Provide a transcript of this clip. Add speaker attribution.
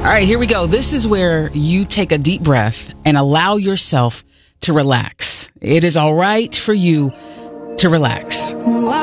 Speaker 1: right, here we go. This is where you take a deep breath and allow yourself to relax. It is all right for you to relax.